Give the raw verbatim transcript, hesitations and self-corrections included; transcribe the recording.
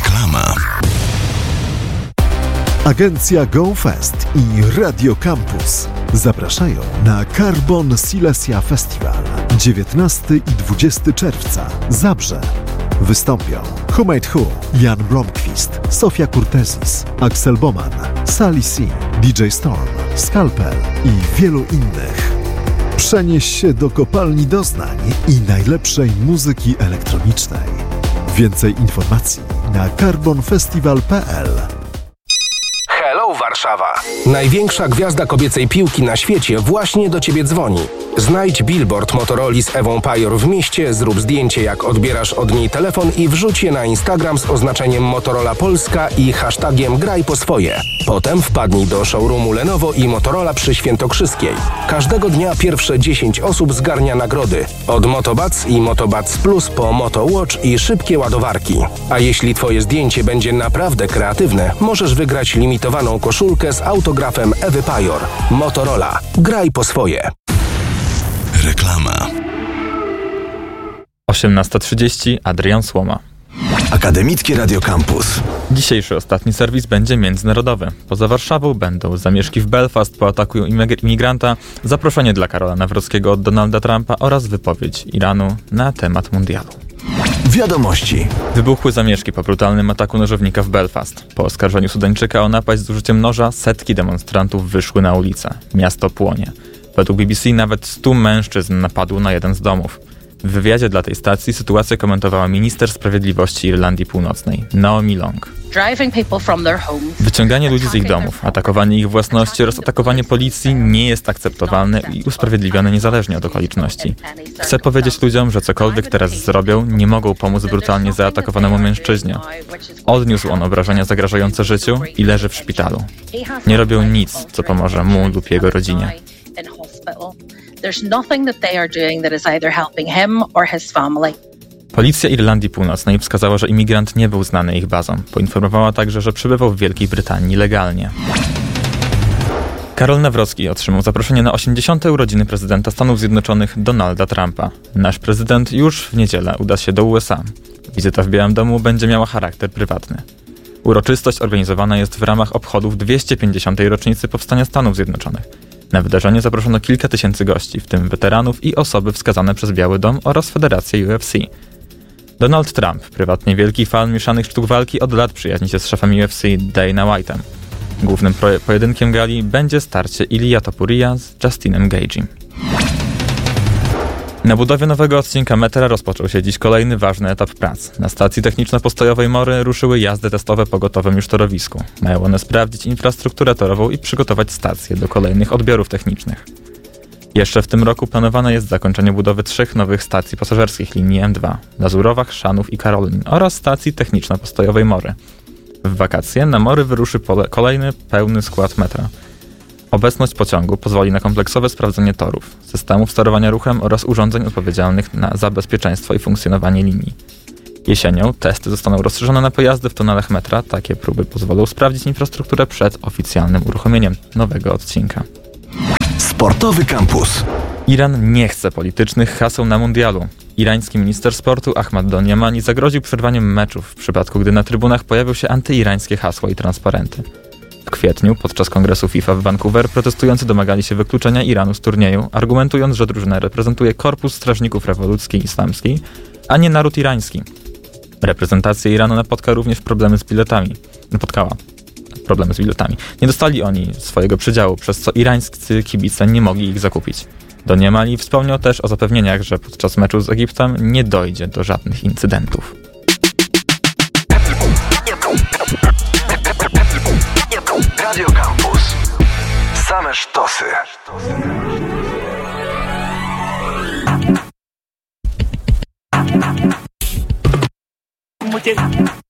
Reklama. Agencja GoFest i Radio Campus zapraszają na Carbon Silesia Festival dziewiętnastego i dwudziestego czerwca. Zabrze. Wystąpią Who Made Who, Jan Blomqvist, Sofia Kurtesis, Axel Boman, Sally C, D J Storm, Scalpel i wielu innych. Przenieś się do kopalni doznań i najlepszej muzyki elektronicznej. Więcej informacji na carbon festival kropka p l. Hello Warszawa! Największa gwiazda kobiecej piłki na świecie właśnie do Ciebie dzwoni. Znajdź billboard Motorola z Ewą Pajor w mieście, zrób zdjęcie jak odbierasz od niej telefon i wrzuć je na Instagram z oznaczeniem Motorola Polska i hashtagiem graj po swoje. Potem wpadnij do showroomu Lenovo i Motorola przy Świętokrzyskiej. Każdego dnia pierwsze dziesięć osób zgarnia nagrody. Od Motobuds i Motobuds Plus po MotoWatch i szybkie ładowarki. A jeśli Twoje zdjęcie będzie naprawdę kreatywne, możesz wygrać limitowaną koszulkę z autografem Ewy Pajor. Motorola. Graj po swoje. Reklama. osiemnasta trzydzieści, Adrian Słoma. Akademickie Radio Campus. Dzisiejszy ostatni serwis będzie międzynarodowy. Poza Warszawą będą zamieszki w Belfast po ataku imigranta, zaproszenie dla Karola Nawrockiego od Donalda Trumpa oraz wypowiedź Iranu na temat mundialu. Wiadomości. Wybuchły zamieszki po brutalnym ataku nożownika w Belfast. Po oskarżeniu Sudańczyka o napaść z użyciem noża setki demonstrantów wyszły na ulicę. Miasto płonie. Według B B C nawet stu mężczyzn napadło na jeden z domów. W wywiadzie dla tej stacji sytuację komentowała minister sprawiedliwości Irlandii Północnej, Naomi Long. Wyciąganie ludzi z ich domów, atakowanie ich własności oraz atakowanie policji nie jest akceptowalne i usprawiedliwione niezależnie od okoliczności. Chcę powiedzieć ludziom, że cokolwiek teraz zrobią, nie mogą pomóc brutalnie zaatakowanemu mężczyźnie. Odniósł on obrażenia zagrażające życiu i leży w szpitalu. Nie robią nic, co pomoże mu lub jego rodzinie. In hospital. There's nothing that they are doing that is either helping him or his family. Policja Irlandii Północnej wskazała, że imigrant nie był znany ich bazą. Poinformowała także, że przebywał w Wielkiej Brytanii legalnie. Karol Nawrocki otrzymał zaproszenie na osiemdziesiąte urodziny prezydenta Stanów Zjednoczonych Donalda Trumpa. Nasz prezydent już w niedzielę uda się do U S A. Wizyta w Białym Domu będzie miała charakter prywatny. Uroczystość organizowana jest w ramach obchodów dwieście pięćdziesiątej rocznicy powstania Stanów Zjednoczonych. Na wydarzenie zaproszono kilka tysięcy gości, w tym weteranów i osoby wskazane przez Biały Dom oraz Federację U F C. Donald Trump, prywatnie wielki fan mieszanych sztuk walki, od lat przyjaźni się z szefem U F C Dana White'em. Głównym pro- pojedynkiem gali będzie starcie Ilia Topuria z Justinem Gaethjem. Na budowie nowego odcinka metra rozpoczął się dziś kolejny ważny etap prac. Na stacji techniczno-postojowej Mory ruszyły jazdy testowe po gotowym już torowisku. Mają one sprawdzić infrastrukturę torową i przygotować stację do kolejnych odbiorów technicznych. Jeszcze w tym roku planowane jest zakończenie budowy trzech nowych stacji pasażerskich linii M dwa – Lazurowa, Chrzanów i Karolin oraz stacji techniczno-postojowej Mory. W wakacje na Mory wyruszy pole- kolejny pełny skład metra. Obecność pociągu pozwoli na kompleksowe sprawdzenie torów, systemów sterowania ruchem oraz urządzeń odpowiedzialnych na za bezpieczeństwo i funkcjonowanie linii. Jesienią testy zostaną rozszerzone na pojazdy w tunelach metra. Takie próby pozwolą sprawdzić infrastrukturę przed oficjalnym uruchomieniem nowego odcinka. Sportowy kampus. Iran nie chce politycznych haseł na mundialu. Irański minister sportu Ahmad Doniemani zagroził przerwaniem meczów w przypadku, gdy na trybunach pojawią się antyirańskie hasła i transparenty. W kwietniu, podczas kongresu FIFA w Vancouver, protestujący domagali się wykluczenia Iranu z turnieju, argumentując, że drużyna reprezentuje Korpus Strażników Rewolucji Islamskiej, a nie naród irański. Reprezentacja Iranu napotka również problemy z biletami. Napotkała problemy z biletami. Nie dostali oni swojego przydziału, przez co irańscy kibice nie mogli ich zakupić. Doniemali wspomniał też o zapewnieniach, że podczas meczu z Egiptem nie dojdzie do żadnych incydentów. Radio Campus. Same sztosy. Muchas